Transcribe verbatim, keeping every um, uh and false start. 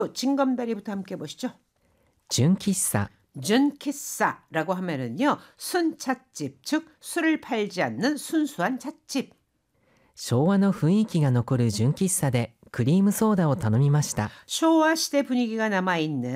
징검다리부터 함께 보시죠. 純喫茶 준키사라고 하면은요, 순찻집, 즉 술을 팔지 않는 순수한 찻집. 昭和の雰囲気が残る純喫茶でクリームソーダを頼みました。 쇼와 시대 분위기가 남아있는